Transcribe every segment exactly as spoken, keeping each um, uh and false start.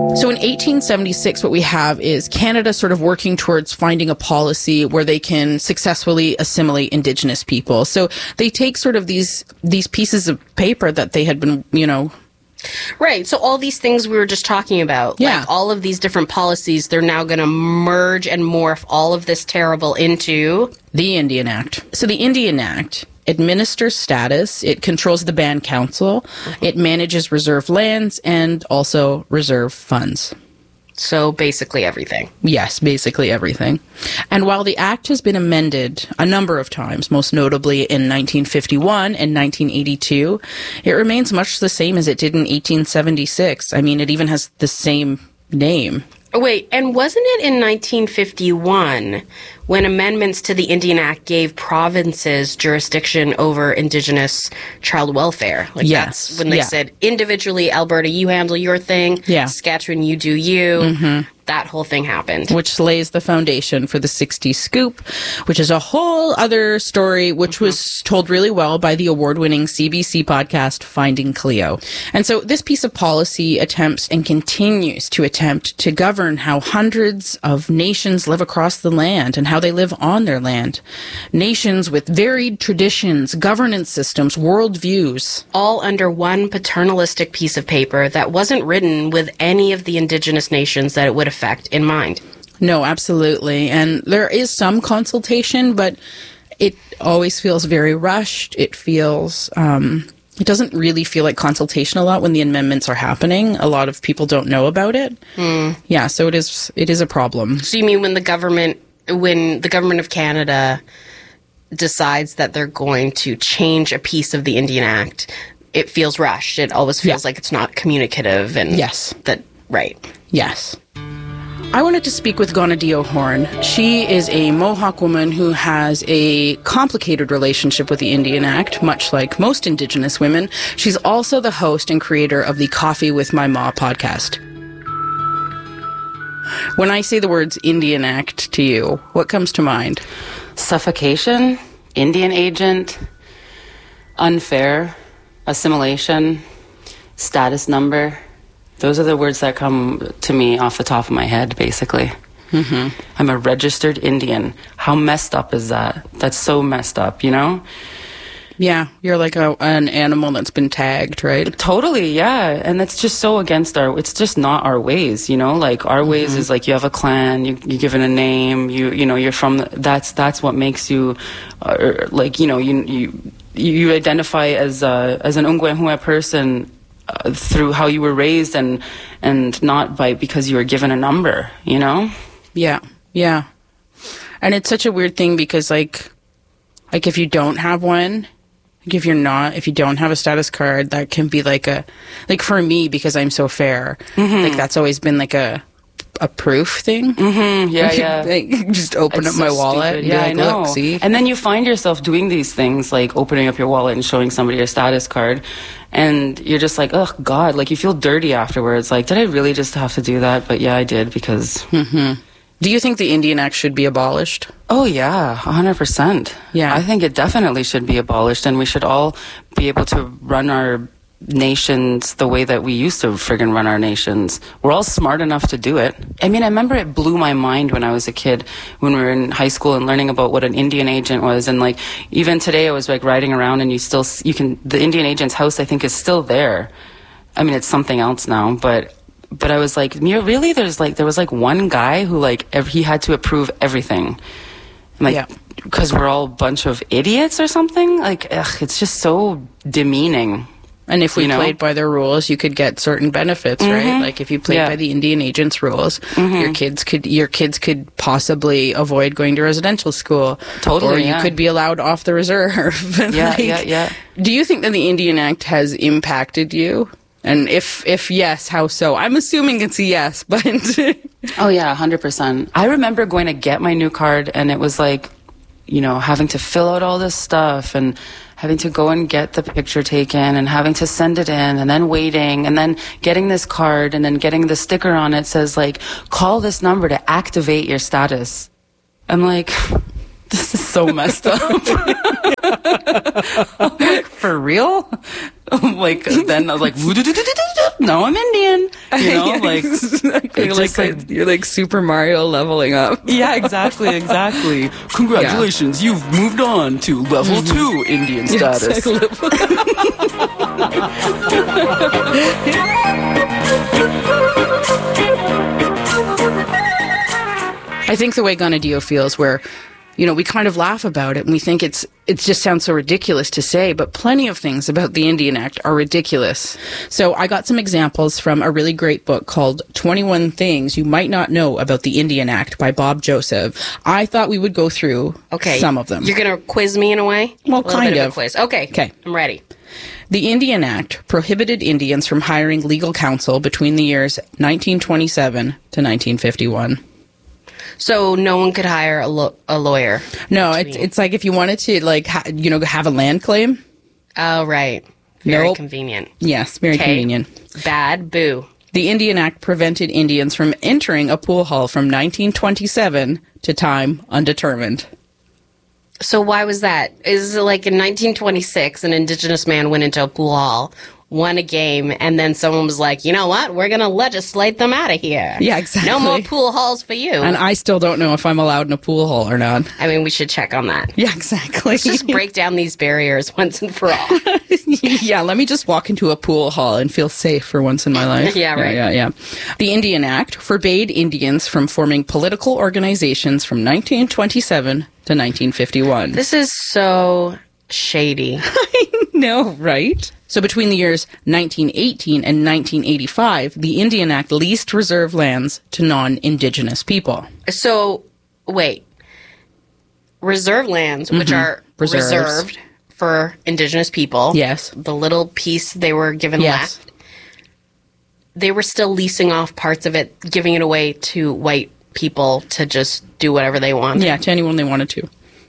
So in eighteen seventy-six, what we have is Canada sort of working towards finding a policy where they can successfully assimilate Indigenous people. So they take sort of these these pieces of paper that they had been, you know... Right. So all these things we were just talking about, yeah. like all of these different policies, they're now going to merge and morph all of this terrible into... The Indian Act. So the Indian Act administers status, it controls the Band Council, mm-hmm. it manages reserve lands, and also reserve funds. So basically everything. Yes, basically everything. And while the Act has been amended a number of times, most notably in nineteen fifty-one and nineteen eighty-two, it remains much the same as it did in eighteen seventy-six. I mean, it even has the same name. Wait, and wasn't it in nineteen fifty-one when amendments to the Indian Act gave provinces jurisdiction over Indigenous child welfare? Like yes. That's when they yeah. said, individually, Alberta, you handle your thing. Yeah. Saskatchewan, you do you. Mm-hmm. That whole thing happened. Which lays the foundation for the sixties Scoop, which is a whole other story, which mm-hmm. was told really well by the award-winning C B C podcast Finding Cleo. And so this piece of policy attempts and continues to attempt to govern how hundreds of nations live across the land and how they live on their land. Nations with varied traditions, governance systems, worldviews. All under one paternalistic piece of paper that wasn't written with any of the Indigenous nations that it would affect in mind. No, absolutely. And there is some consultation, but it always feels very rushed. It feels, um, it doesn't really feel like consultation a lot when the amendments are happening. A lot of people don't know about it. Mm. Yeah, so it is, it is a problem. So you mean when the government, when the government of Canada decides that they're going to change a piece of the Indian Act, it feels rushed. It always feels yeah. like it's not communicative and yes. that, right. Yes. I wanted to speak with Gonadio Horn. She is a Mohawk woman who has a complicated relationship with the Indian Act, much like most Indigenous women. She's also the host and creator of the Coffee with My Ma podcast. When I say the words Indian Act to you, what comes to mind? Suffocation, Indian agent, unfair, assimilation, status number. Those are the words that come to me off the top of my head, basically. Mm-hmm. I'm a registered Indian. How messed up is that? That's so messed up, you know? Yeah, you're like a, an animal that's been tagged, right? Totally, yeah. And that's just so against our, it's just not our ways, you know? Like, our mm-hmm. ways is like you have a clan, you, you're given a name, you you know, you're from, the, that's that's what makes you, uh, like, you know, you you you identify as, uh, as an Ungwehua person Uh, through how you were raised and and not by because you were given a number, you know? Yeah, yeah. And it's such a weird thing because like like if you don't have one, like if you're not, if you don't have a status card, that can be like a, like for me, because I'm so fair, mm-hmm. like that's always been like a a proof thing. Mm-hmm. Yeah, yeah. Like, just open it's up my so wallet. And yeah, be like, I know. Look, see? And then you find yourself doing these things like opening up your wallet and showing somebody your status card. And you're just like, oh, God, like you feel dirty afterwards. Like, did I really just have to do that? But yeah, I did because... Mm-hmm. Do you think the Indian Act should be abolished? Oh, yeah, one hundred percent. Yeah. I think it definitely should be abolished, and we should all be able to run our nations the way that we used to friggin' run our nations. We're all smart enough to do it. I mean, I remember it blew my mind when I was a kid, when we were in high school and learning about what an Indian agent was. And like, even today I was like riding around and you still, you can, the Indian agent's house I think is still there. I mean, it's something else now, but, but I was like, really? There's like, there was like one guy who like, every, he had to approve everything. And like, yeah. Because we're all a bunch of idiots or something? Like, ugh, it's just so demeaning. And if we you know? played by their rules, you could get certain benefits, mm-hmm. right? Like if you played yeah. by the Indian agent's rules, mm-hmm. your kids could your kids could possibly avoid going to residential school. Totally, or you yeah. could be allowed off the reserve. yeah, like, yeah, yeah. Do you think that the Indian Act has impacted you? And if if yes, how so? I'm assuming it's a yes, but oh yeah, one hundred percent. I remember going to get my new card, and it was like, you know, having to fill out all this stuff and having to go and get the picture taken and having to send it in and then waiting and then getting this card and then getting the sticker on it says like, call this number to activate your status. I'm like, this is so messed up. Like, for real? Like, then I was like, no, I'm Indian. You know, like, exactly. it's like, just like- you're like Super Mario leveling up. yeah, exactly, exactly. Congratulations, you've moved on to level two Indian status. I think the way Ganadio feels, where, you know, we kind of laugh about it and we think it's it just sounds so ridiculous to say, but plenty of things about the Indian Act are ridiculous. So I got some examples from a really great book called twenty-one Things You Might Not Know About the Indian Act by Bob Joseph. I thought we would go through Okay. some of them. You're going to quiz me in a way? Well, a little kind bit of. a quiz. Okay. Okay. I'm ready. The Indian Act prohibited Indians from hiring legal counsel between the years nineteen twenty-seven to nineteen fifty-one. So no one could hire a, lo- a lawyer. No, it's it's like if you wanted to, like, ha- you know, have a land claim. Oh, right. Very Nope. convenient. Yes, very Okay. convenient. Bad. Boo. The Indian Act prevented Indians from entering a pool hall from nineteen twenty-seven to time undetermined. So why was that? Is it like in nineteen twenty-six, an indigenous man went into a pool hall, won a game, and then someone was like, you know what? We're going to legislate them out of here. Yeah, exactly. No more pool halls for you. And I still don't know if I'm allowed in a pool hall or not. I mean, we should check on that. Yeah, exactly. Let's just break down these barriers once and for all. Yeah, let me just walk into a pool hall and feel safe for once in my life. Yeah, right. Yeah, yeah, yeah. The Indian Act forbade Indians from forming political organizations from nineteen twenty-seven to nineteen fifty-one. This is so shady. No, right? So between the years nineteen eighteen and nineteen eighty-five, the Indian Act leased reserve lands to non-Indigenous people. So, wait. Reserve lands, which are Reserves. reserved for indigenous people. Yes. The little piece they were given Yes. left. They were still leasing off parts of it, giving it away to white people to just do whatever they want. Yeah, to anyone they wanted to.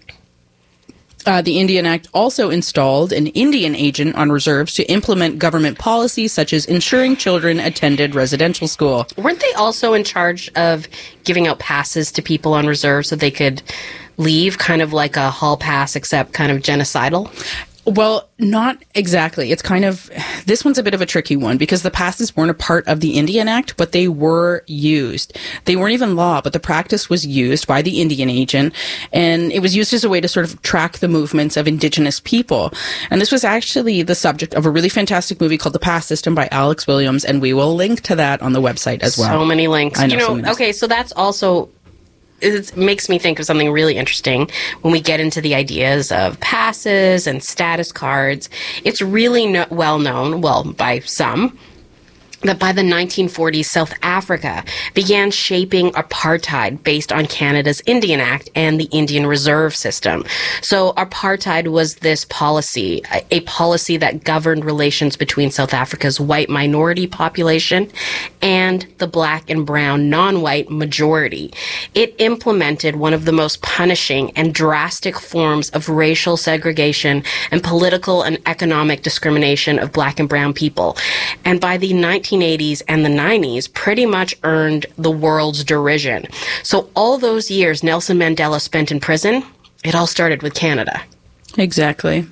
Uh, the Indian Act also installed an Indian agent on reserves to implement government policies such as ensuring children attended residential school. Weren't they also in charge of giving out passes to people on reserve so they could leave, kind of like a hall pass, except kind of genocidal? Well, not exactly. It's kind of, this one's a bit of a tricky one because the passes weren't a part of the Indian Act, but they were used. They weren't even law, but the practice was used by the Indian agent, and it was used as a way to sort of track the movements of Indigenous people. And this was actually the subject of a really fantastic movie called The Pass System by Alex Williams, and we will link to that on the website as well. So many links. I know, you know, so many links. okay, so that's also, it makes me think of something really interesting when we get into the ideas of passes and status cards. It's really no, well known, well, by some, that by the nineteen forties, South Africa began shaping apartheid based on Canada's Indian Act and the Indian Reserve System. So apartheid was this policy, a, a policy that governed relations between South Africa's white minority population and the black and brown non-white majority. It implemented one of the most punishing and drastic forms of racial segregation and political and economic discrimination of black and brown people. And by the nineteen eighties and the nineties, pretty much earned the world's derision. So all those years Nelson Mandela spent in prison, it all started with Canada. Exactly.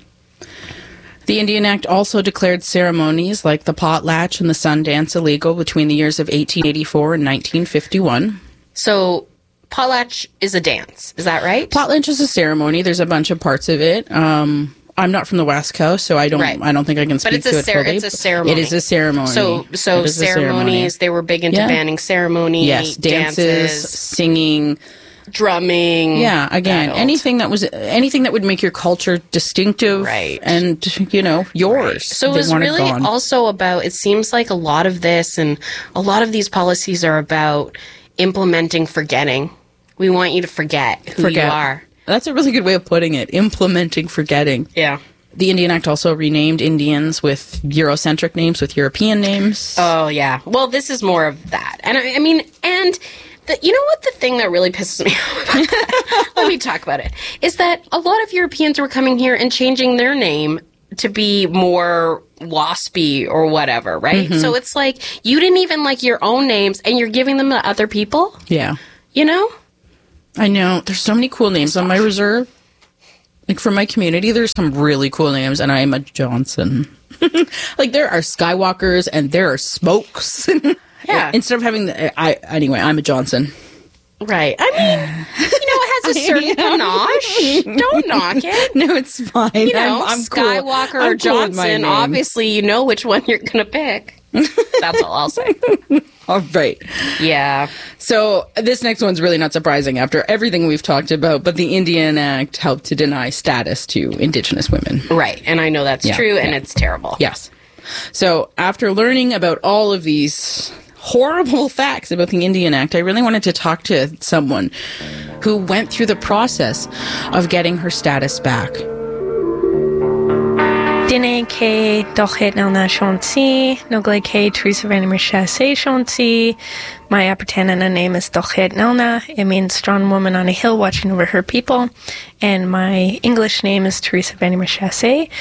The Indian Act also declared ceremonies like the potlatch and the sun dance illegal between the years of eighteen eighty-four and nineteen fifty-one. So potlatch is a dance, is that right? Potlatch is a ceremony. There's a bunch of parts of it. Um, I'm not from the West Coast, so I don't. Right. I don't think I can speak But it's to a it cer- fully. it's a ceremony. It is a ceremony. So so It is a ceremony. ceremonies, they were big into Yeah. banning ceremony, Yes, dances, dances, singing. drumming. Yeah, again, that old. anything that was anything that would make your culture distinctive, Right. and you know yours. So it They was want it really gone. also about, it seems like a lot of this and a lot of these policies are about implementing forgetting. We want you to forget who Forget. you are. That's a really good way of putting it. Implementing forgetting. Yeah. The Indian Act also renamed Indians with Eurocentric names, with European names. Oh, yeah. Well, this is more of that. And I, I mean, and the, you know what the thing that really pisses me off? Let me talk about it. Is that a lot of Europeans were coming here and changing their name to be more waspy or whatever, right? Mm-hmm. So it's like you didn't even like your own names and you're giving them to other people, Yeah. you know? I know. There's so many cool names on my reserve. Like, for my community, there's some really cool names, and I am a Johnson. Like, there are Skywalkers, and there are Smokes. Yeah. Instead of having the, I, anyway, I'm a Johnson. Right. I mean, you know, it has a certain panache. Don't knock it. No, it's fine. You know, I'm, I'm cool. Skywalker I'm or cool with my Johnson, name. obviously you know which one you're going to pick. That's all I'll say. All right. Yeah. So this next one's really not surprising after everything we've talked about, but the Indian Act helped to deny status to Indigenous women. Right. And I know that's Yeah, true, and yeah. it's terrible. Yes. So after learning about all of these horrible facts about the Indian Act, I really wanted to talk to someone who went through the process of getting her status back. Dine ke dochet nelna shanti, nogle ke Teresa Van Chassé shanti. My Apatanana name is Dochet Nelna. It means strong woman on a hill watching over her people. And my English name is Teresa Van Chassé.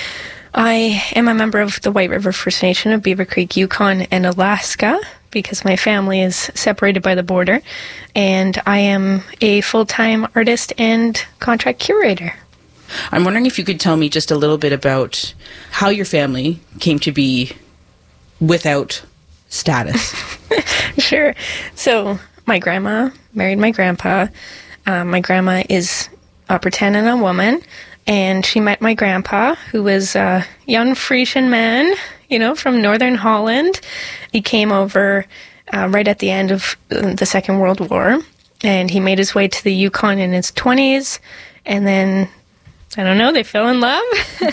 I am a member of the White River First Nation of Beaver Creek, Yukon, and Alaska, because my family is separated by the border. And I am a full-time artist and contract curator. I'm wondering if you could tell me just a little bit about how your family came to be without status. Sure. So my grandma married my grandpa. Uh, my grandma is a Patanana woman, and she met my grandpa, who was a young Frisian man, you know, from Northern Holland. He came over uh, right at the end of the Second World War, and he made his way to the Yukon in his twenties, and then I don't know, they fell in love,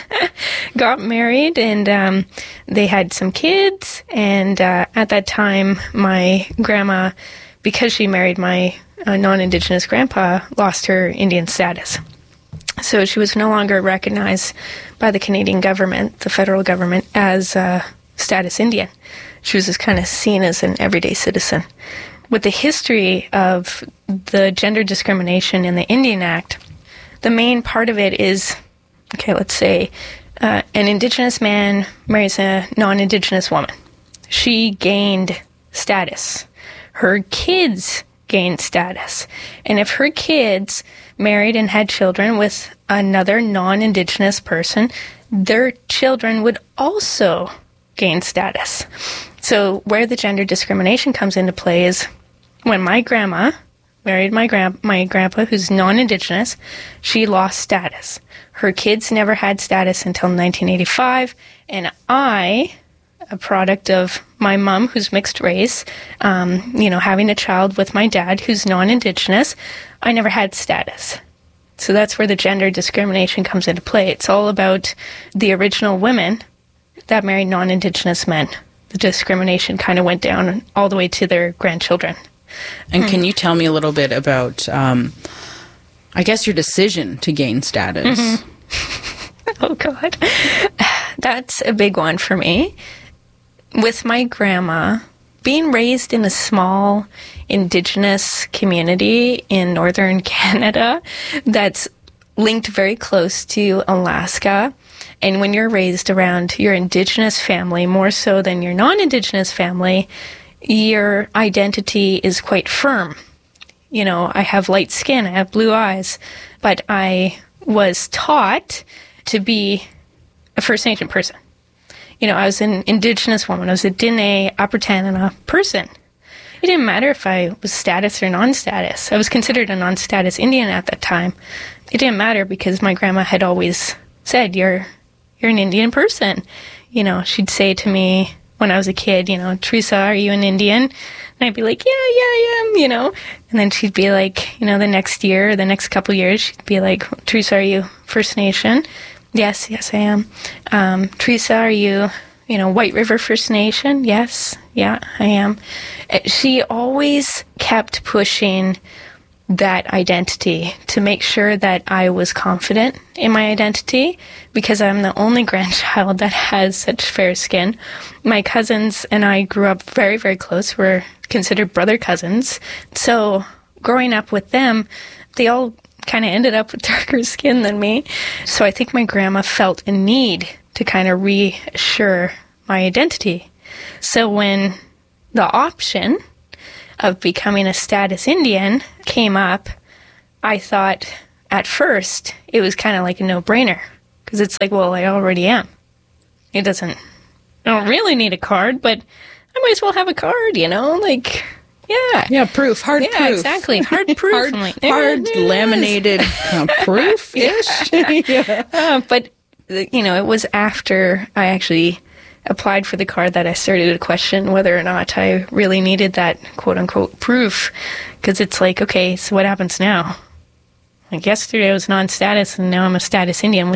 got married, and um, they had some kids. And uh, at that time, my grandma, because she married my uh, non-Indigenous grandpa, lost her Indian status. So she was no longer recognized by the Canadian government, the federal government, as a status Indian. She was just kind of seen as an everyday citizen. With the history of the gender discrimination in the Indian Act, the main part of it is, okay, let's say uh, an Indigenous man marries a non-Indigenous woman. She gained status. Her kids gained status. And if her kids married and had children with another non-Indigenous person, their children would also gain status. So where the gender discrimination comes into play is when my grandma married my grand my grandpa, who's non-Indigenous, she lost status. Her kids never had status until nineteen eighty-five, and I, a product of my mom, who's mixed race, um, you know, having a child with my dad, who's non-Indigenous, I never had status. So that's where the gender discrimination comes into play. It's all about the original women that married non-Indigenous men. The discrimination kind of went down all the way to their grandchildren. And hmm. can you tell me a little bit about, um, I guess, your decision to gain status? Mm-hmm. Oh, God. That's a big one for me. With my grandma, being raised in a small Indigenous community in northern Canada that's linked very close to Alaska, and when you're raised around your Indigenous family more so than your non-Indigenous family, your identity is quite firm. You know, I have light skin, I have blue eyes, but I was taught to be a First Nation person. You know, I was an Indigenous woman. I was a Dine Apatanana person. It didn't matter if I was status or non-status. I was considered a non-status Indian at that time. It didn't matter because my grandma had always said, you're you're an Indian person. You know, she'd say to me when I was a kid, you know, Teresa, are you an Indian? And I'd be like, yeah, yeah, I am, you know. And then she'd be like, you know, the next year, the next couple years, she'd be like, Teresa, are you First Nation? Yes, yes, I am. Um, Teresa, are you, you know, White River First Nation? Yes, yeah, I am. She always kept pushing that identity to make sure that I was confident in my identity because I'm the only grandchild that has such fair skin. My cousins and I grew up very, very close. We're considered brother cousins. So growing up with them, they all kind of ended up with darker skin than me. So I think my grandma felt a need to kind of reassure my identity. So when the option of becoming a status Indian came up, I thought at first it was kind of like a no-brainer because it's like, well, I already am. It doesn't, I don't really need a card, but I might as well have a card, you know? Like, yeah. Yeah, proof. Hard yeah, proof. exactly. Hard proof. hard I'm like, hard there it is. laminated uh, proof-ish. yeah. Uh, but, you know, it was after I actually applied for the card that I started to question whether or not I really needed that quote-unquote proof. Because it's like, okay, so what happens now? Like, yesterday I was non-status, and now I'm a status Indian.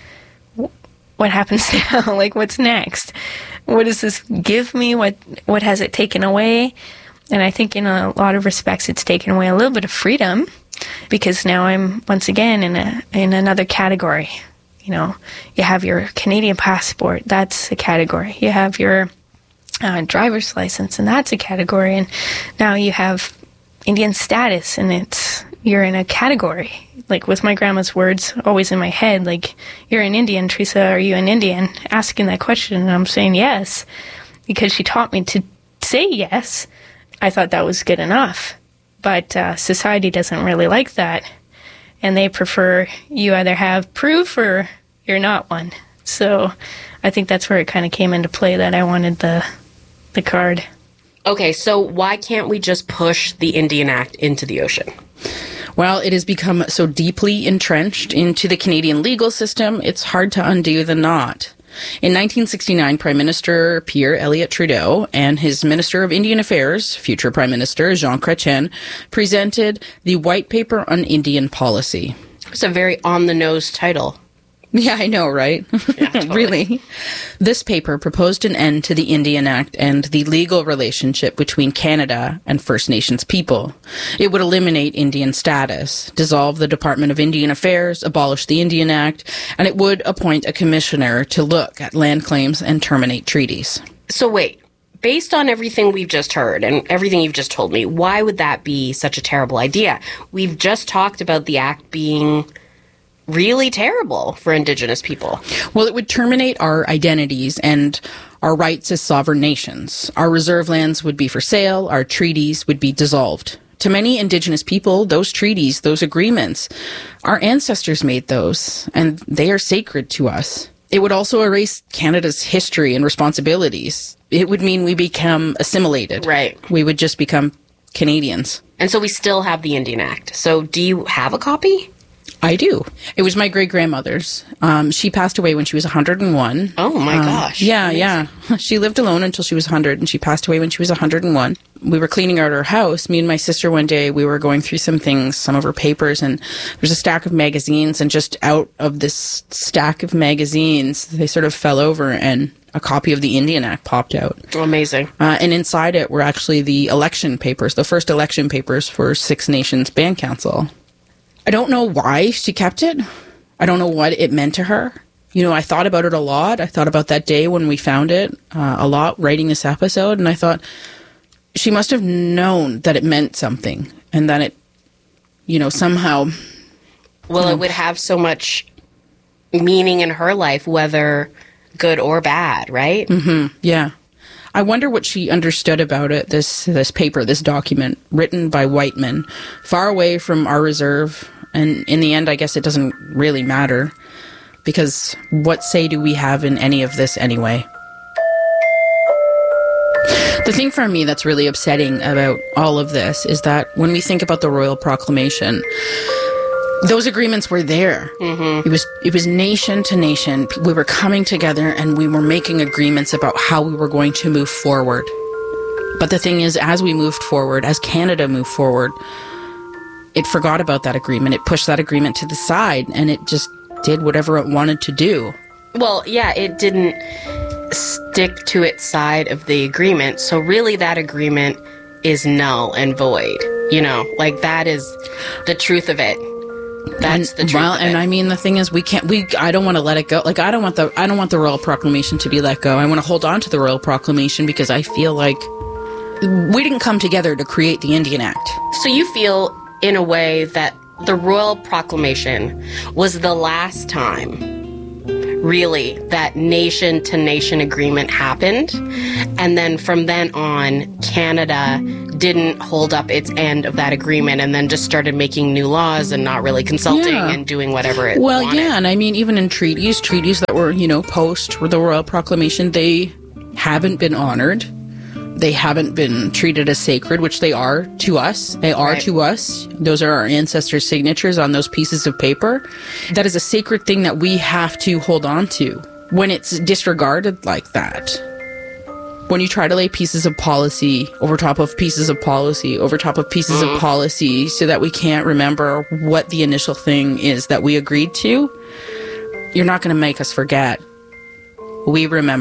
What, what happens now? Like, what's next? What does this give me? What what has it taken away? And I think in a lot of respects, it's taken away a little bit of freedom, because now I'm once again in a in another category. You know, you have your Canadian passport, that's a category. You have your uh, driver's license, and that's a category. And now you have Indian status, and it's you're in a category. Like, with my grandma's words always in my head, like, you're an Indian, Teresa, are you an Indian? Asking that question, and I'm saying yes, because she taught me to say yes. I thought that was good enough. But uh, society doesn't really like that. And they prefer you either have proof or you're not one. So I think that's where it kind of came into play, that I wanted the the card. Okay, so why can't we just push the Indian Act into the ocean? Well, it has become so deeply entrenched into the Canadian legal system, it's hard to undo the knot. In nineteen sixty-nine, Prime Minister Pierre Elliott Trudeau and his Minister of Indian Affairs, future Prime Minister Jean Chrétien, presented the White Paper on Indian Policy. It's a very on-the-nose title. Yeah, I know, right? Yeah, totally. Really. This paper proposed an end to the Indian Act and the legal relationship between Canada and First Nations people. It would eliminate Indian status, dissolve the Department of Indian Affairs, abolish the Indian Act, and it would appoint a commissioner to look at land claims and terminate treaties. So wait, based on everything we've just heard and everything you've just told me, why would that be such a terrible idea? We've just talked about the act being really terrible for Indigenous people. Well, it would terminate our identities and our rights as sovereign nations. Our reserve lands would be for sale. Our treaties would be dissolved. To many Indigenous people, those treaties, those agreements, our ancestors made those, and they are sacred to us. It would also erase Canada's history and responsibilities. It would mean we become assimilated. Right. We would just become Canadians. And so we still have the Indian Act. So do you have a copy? I do. It was my great-grandmother's. Um, she passed away when she was one hundred one. Oh, my um, gosh. Yeah, Amazing. yeah. She lived alone until she was one hundred, and she passed away when she was one hundred one. We were cleaning out her house. Me and my sister one day, we were going through some things, some of her papers, and there's a stack of magazines, and just out of this stack of magazines, they sort of fell over, and a copy of the Indian Act popped out. Oh, amazing. Uh, and inside it were actually the election papers, the first election papers for Six Nations Band Council. I don't know why she kept it. I don't know what it meant to her. You know, I thought about it a lot. I thought about that day when we found it uh, a lot, writing this episode, and I thought she must have known that it meant something, and that it, you know, somehow... Well, it would have so much meaning in her life, whether good or bad, right? Mm-hmm. Yeah. I wonder what she understood about it, this this paper, this document, written by white men, far away from our reserve. And in the end, I guess it doesn't really matter, because what say do we have in any of this anyway? The thing for me that's really upsetting about all of this is that when we think about the Royal Proclamation, those agreements were there. Mm-hmm. It was it was nation to nation. We were coming together and we were making agreements about how we were going to move forward. But the thing is, as we moved forward, as Canada moved forward, it forgot about that agreement. It pushed that agreement to the side, and it just did whatever it wanted to do. Well, yeah, it didn't stick to its side of the agreement. So really that agreement is null and void. You know, like, that is the truth of it. That's and, the truth well, of it. and I mean, the thing is, we can't. We I don't want to let it go. Like, I don't want the I don't want the Royal Proclamation to be let go. I want to hold on to the Royal Proclamation because I feel like we didn't come together to create the Indian Act. So you feel, in a way, that the Royal Proclamation was the last time, really, that nation-to-nation agreement happened, and then from then on, Canada didn't hold up its end of that agreement and then just started making new laws and not really consulting Yeah. and doing whatever it Well, wanted. yeah, and I mean, even in treaties, treaties that were, you know, post the Royal Proclamation, they haven't been honored. they haven't been treated as sacred, which they are to us. They are Right. to us. Those are our ancestors' signatures on those pieces of paper. That is a sacred thing that we have to hold on to. When it's disregarded like that, when you try to lay pieces of policy over top of pieces of policy over top of pieces of policy so that we can't remember what the initial thing is that we agreed to, you're not going to make us forget. We remember.